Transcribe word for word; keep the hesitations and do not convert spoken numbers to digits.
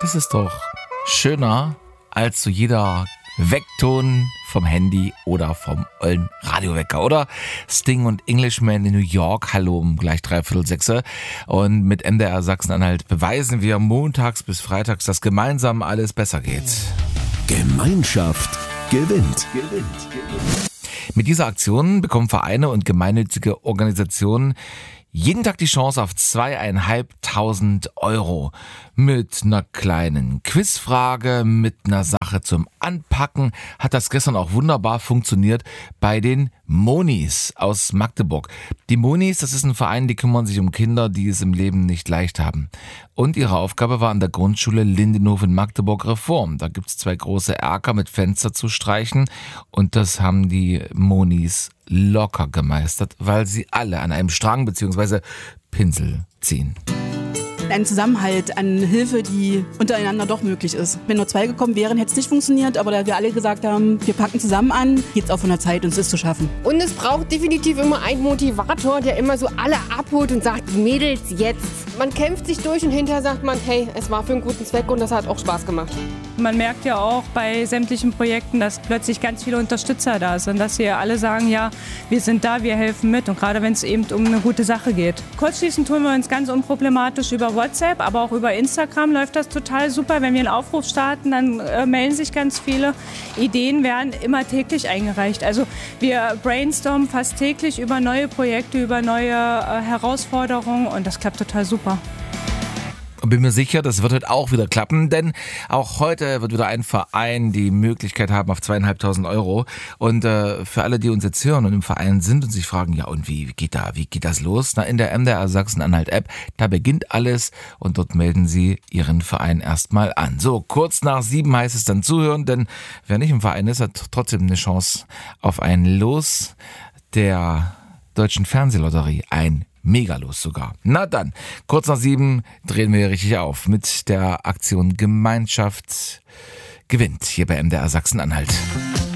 das ist doch schöner als so jeder Weckton vom Handy oder vom ollen Radiowecker, oder? Sting und Englishman in New York, hallo um gleich dreiviertel sechs. Und mit M D R Sachsen-Anhalt beweisen wir montags bis freitags, dass gemeinsam alles besser geht. Gemeinschaft gewinnt. gewinnt. gewinnt. Mit dieser Aktion bekommen Vereine und gemeinnützige Organisationen jeden Tag die Chance auf zweieinhalbtausend Euro mit einer kleinen Quizfrage, mit einer Sache zum Anpacken. Hat das gestern auch wunderbar funktioniert bei den Monis aus Magdeburg. Die Monis, das ist ein Verein, die kümmern sich um Kinder, die es im Leben nicht leicht haben. Und ihre Aufgabe war an der Grundschule Lindenhof in Magdeburg Reform. Da gibt's zwei große Erker mit Fenster zu streichen und das haben die Monis locker gemeistert, weil sie alle an einem Strang bzw. Pinsel ziehen. Ein Zusammenhalt an Hilfe, die untereinander doch möglich ist. Wenn nur zwei gekommen wären, hätte es nicht funktioniert, aber da wir alle gesagt haben, wir packen zusammen an, geht es auch von der Zeit und es ist zu schaffen. Und es braucht definitiv immer einen Motivator, der immer so alle abholt und sagt, Mädels, jetzt. Man kämpft sich durch und hinterher sagt man, hey, es war für einen guten Zweck und das hat auch Spaß gemacht. Man merkt ja auch bei sämtlichen Projekten, dass plötzlich ganz viele Unterstützer da sind, dass hier alle sagen, ja, wir sind da, wir helfen mit. Und gerade wenn es eben um eine gute Sache geht. Kurzschließen tun wir uns ganz unproblematisch über WhatsApp, aber auch über Instagram läuft das total super. Wenn wir einen Aufruf starten, dann äh, melden sich ganz viele. Ideen werden immer täglich eingereicht. Also wir brainstormen fast täglich über neue Projekte, über neue äh, Herausforderungen und das klappt total super. Und bin mir sicher, das wird heute auch wieder klappen, denn auch heute wird wieder ein Verein die Möglichkeit haben auf zweieinhalbtausend Euro. Und äh, für alle, die uns jetzt hören und im Verein sind und sich fragen, ja und wie geht da, wie geht das los? Na, in der M D R Sachsen-Anhalt App, da beginnt alles und dort melden Sie Ihren Verein erstmal an. So, kurz nach sieben heißt es dann zuhören, denn wer nicht im Verein ist, hat trotzdem eine Chance auf ein Los der Deutschen Fernsehlotterie, ein Megalos sogar. Na dann, kurz nach sieben drehen wir richtig auf mit der Aktion Gemeinschaft gewinnt hier bei M D R Sachsen-Anhalt.